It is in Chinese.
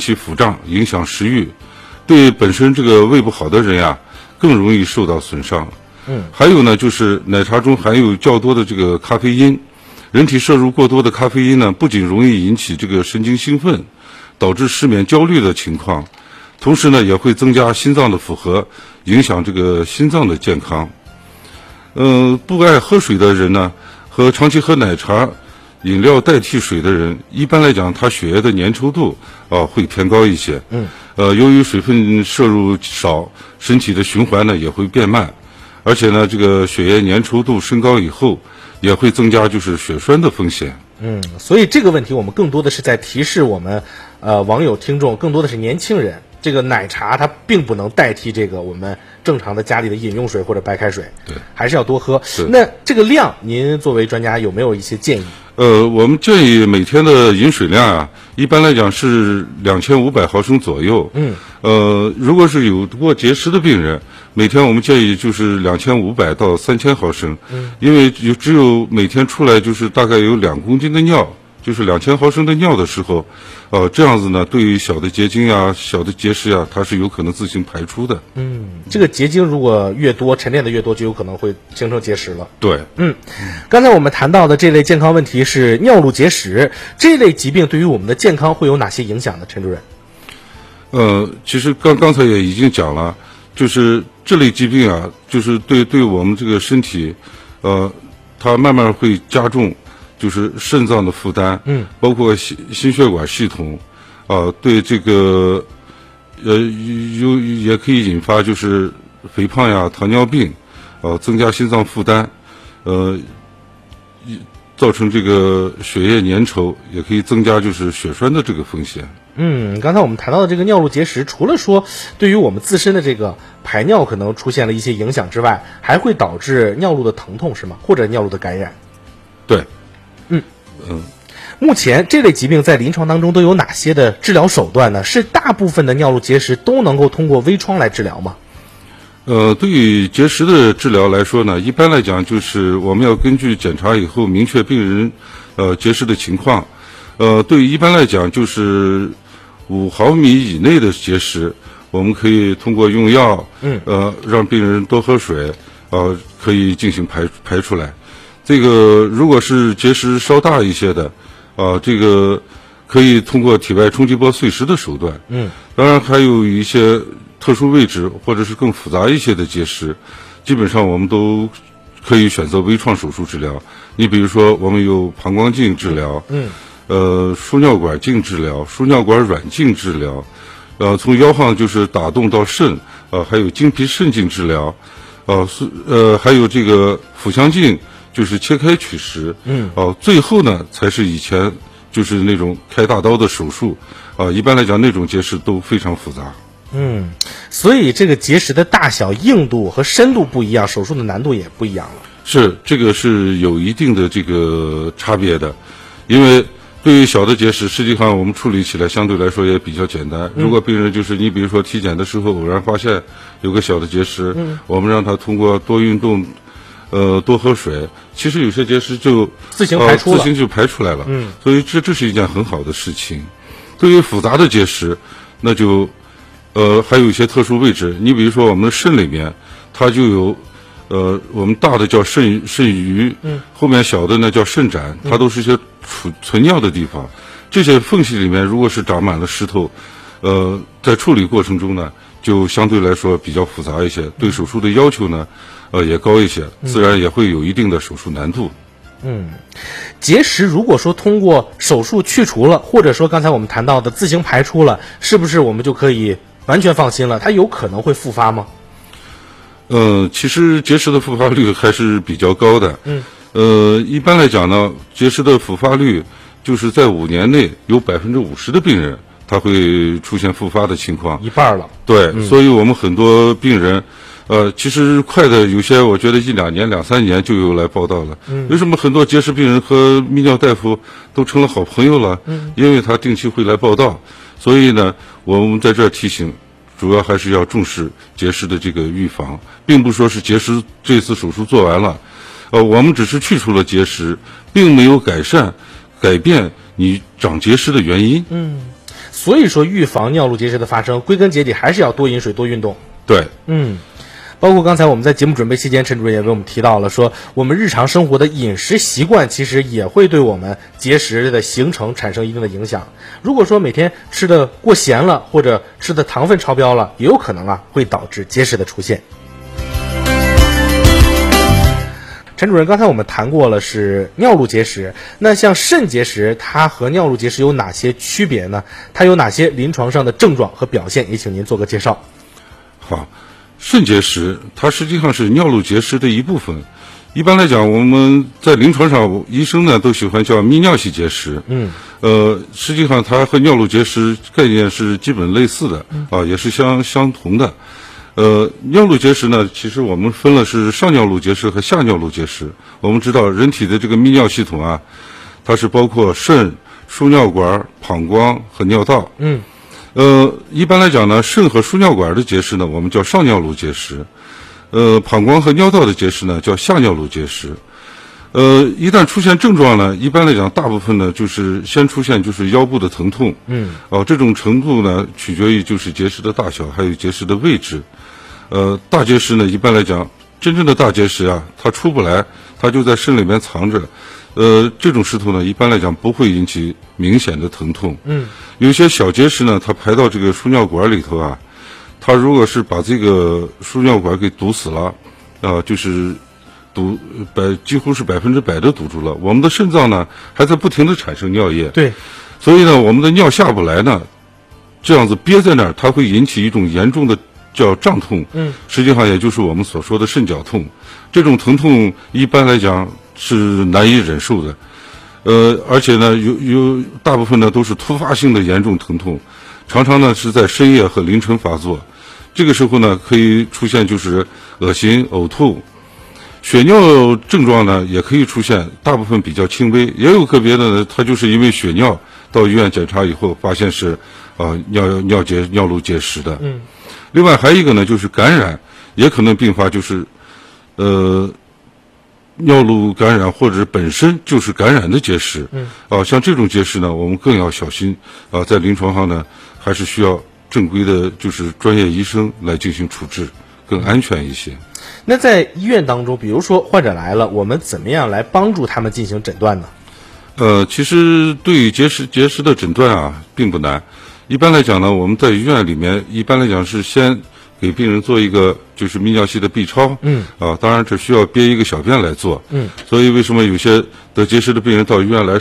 起腹胀，影响食欲，对本身这个胃不好的人呀，更容易受到损伤。还有呢，就是奶茶中含有较多的这个咖啡因，人体摄入过多的咖啡因呢，不仅容易引起这个神经兴奋，导致失眠、焦虑的情况，同时呢，也会增加心脏的负荷，影响这个心脏的健康。不爱喝水的人呢，和长期喝奶茶饮料代替水的人，一般来讲，他血液的粘稠度会偏高一些。由于水分摄入少，身体的循环呢也会变慢，而且呢，这个血液粘稠度升高以后，也会增加就是血栓的风险。 所以这个问题我们更多的是在提示我们网友听众，更多的是年轻人。这个奶茶它并不能代替这个我们正常的家里的饮用水或者白开水， 对， 还是要多喝。那这个量，您作为专家有没有一些建议？ 我们建议每天的饮水量啊，一般来讲是2500毫升左右。如果是有过结石的病人，每天我们建议就是2500到3000毫升。因为只有每天出来就是大概有2公斤的尿，就是2000毫升的尿的时候，这样子呢，对于小的结晶啊、小的结石啊，它是有可能自行排出的。 这个结晶如果越多，沉淀的越多，就有可能会形成结石了。 对。 刚才我们谈到的这类健康问题是尿路结石，这类疾病对于我们的健康会有哪些影响呢？陈主任？ 其实刚才也已经讲了，就是这类疾病啊，就是对我们这个身体，它慢慢会加重。就是肾脏的负担，包括心血管系统，对这个，也可以引发就是肥胖呀、糖尿病，增加心脏负担，造成这个血液粘稠，也可以增加就是血栓的这个风险。 刚才我们谈到的这个尿路结石，除了说对于我们自身的这个排尿可能出现了一些影响之外，还会导致尿路的疼痛是吗？或者尿路的感染？ 对。 目前这类疾病在临床当中都有哪些的治疗手段呢？是大部分的尿路结石都能够通过微创来治疗吗？ 对于结石的治疗来说呢，一般来讲就是我们要根据检查以后明确病人结石的情况。对于一般来讲就是5毫米以内的结石，我们可以通过用药，让病人多喝水，可以进行排出来。这个如果是结石稍大一些的，这个可以通过体外冲击波碎石的手段。当然还有一些特殊位置或者是更复杂一些的结石，基本上我们都可以选择微创手术治疗。你比如说，我们有膀胱镜治疗，输尿管镜治疗、输尿管软镜治疗，从腰上就是打洞到肾，还有经皮肾镜治疗，还有这个腹腔镜。就是切开取石，最后呢才是以前就是那种开大刀的手术，一般来讲那种结石都非常复杂。 所以这个结石的大小、硬度和深度不一样，手术的难度也不一样了。 是，这个是有一定的这个差别的，因为对于小的结石，实际上我们处理起来相对来说也比较简单。如果病人就是你比如说体检的时候偶然发现有个小的结石，我们让他通过多运动。多喝水，其实有些结石就自行排出了， 自行就排出来了。所以这是一件很好的事情。对于复杂的结石，那就还有一些特殊位置。你比如说我们的肾里面，它就有我们大的叫肾盂，后面小的呢叫肾盏，它都是一些存尿的地方。这些缝隙里面如果是长满了石头，在处理过程中呢，就相对来说比较复杂一些，对手术的要求呢。也高一些，自然也会有一定的手术难度。 结石如果说通过手术去除了，或者说刚才我们谈到的自行排出了，是不是我们就可以完全放心了？它有可能会复发吗？ 其实结石的复发率还是比较高的。一般来讲呢，结石的复发率就是在5年内有50%的病人他会出现复发的情况， 一半了。 对，所以我们很多病人。其实快的有些，我觉得1-2年、2-3年就有来报道了。为什么很多结石病人和泌尿大夫都成了好朋友了？因为他定期会来报道。所以呢，我们在这儿提醒，主要还是要重视结石的这个预防，并不说是结石这次手术做完了，我们只是去除了结石，并没有改变你长结石的原因。 所以说预防尿路结石的发生，归根结底还是要多饮水、多运动。 对， 包括刚才我们在节目准备期间，陈主任也为我们提到了，说我们日常生活的饮食习惯其实也会对我们结石的形成产生一定的影响。如果说每天吃的过咸了，或者吃的糖分超标了，也有可能会导致结石的出现。陈主任，刚才我们谈过了是尿路结石，那像肾结石，它和尿路结石有哪些区别呢？它有哪些临床上的症状和表现？也请您做个介绍。 好，肾结石它实际上是尿路结石的一部分。一般来讲，我们在临床上，医生呢都喜欢叫泌尿系结石。实际上它和尿路结石概念是基本类似的也是相同的。尿路结石呢，其实我们分了是上尿路结石和下尿路结石。我们知道人体的这个泌尿系统它是包括肾、输尿管、膀胱和尿道。一般来讲呢，肾和输尿管的结石呢，我们叫上尿路结石。膀胱和尿道的结石呢，叫下尿路结石。一旦出现症状呢，一般来讲，大部分呢就是先出现就是腰部的疼痛。这种程度呢，取决于就是结石的大小，还有结石的位置。大结石呢，一般来讲，真正的大结石它出不来，它就在肾里面藏着。这种石头呢，一般来讲不会引起明显的疼痛。有些小结石呢，它排到这个输尿管里头它如果是把这个输尿管给堵死了，就是几乎是100%的堵住了。我们的肾脏呢，还在不停的产生尿液。 对， 所以呢，我们的尿下不来呢，这样子憋在那儿，它会引起一种严重的叫胀痛。实际上也就是我们所说的肾绞痛。这种疼痛一般来讲是难以忍受的。而且呢，有大部分呢都是突发性的严重疼痛，常常呢是在深夜和凌晨发作。这个时候呢，可以出现就是恶心、呕吐。血尿症状呢也可以出现，大部分比较轻微，也有个别的呢，它就是因为血尿到医院检查以后发现是尿路结石的。另外还有一个呢，就是感染也可能并发，就是尿路感染或者本身就是感染的结石。像这种结石呢，我们更要小心在临床上呢，还是需要正规的就是专业医生来进行处置，更安全一些。 那在医院当中，比如说患者来了，我们怎么样来帮助他们进行诊断呢？ 其实对于结石的诊断并不难。一般来讲呢，我们在医院里面一般来讲是先给病人做一个就是泌尿系的 B 超。当然这需要憋一个小便来做。所以为什么有些得结石的病人到医院来